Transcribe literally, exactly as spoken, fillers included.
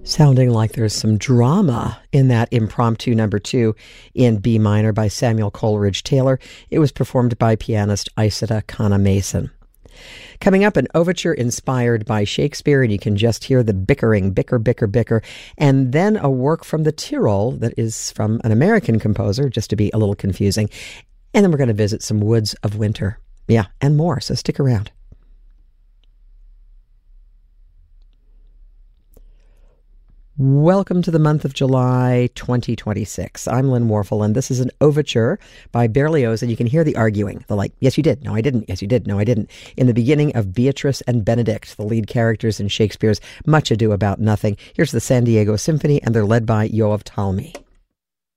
Sounding like there's some drama in that impromptu number two in B minor by Samuel Coleridge Taylor. It was performed by pianist Isata Kana Mason. Coming up, an overture inspired by Shakespeare, and you can just hear the bickering, bicker, bicker, bicker, and then a work from the Tyrol that is from an American composer, just to be a little confusing. And then we're going to visit some woods of winter. Yeah, and more, so stick around. Welcome to the month of July twenty twenty-six. I'm Lynn Warfel, and this is an overture by Berlioz, and you can hear the arguing. The like, yes, you did. No, I didn't. Yes, you did. No, I didn't. In the beginning of Beatrice and Benedict, the lead characters in Shakespeare's Much Ado About Nothing. Here's the San Diego Symphony, and they're led by Yoav Talmi.